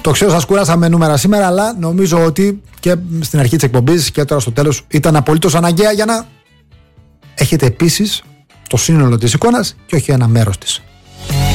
Το ξέρω, σας κουράσαμε νούμερα σήμερα, αλλά νομίζω ότι και στην αρχή της εκπομπής και τώρα στο τέλος ήταν απολύτως αναγκαία για να έχετε επίσης το σύνολο της εικόνας και όχι ένα μέρος της.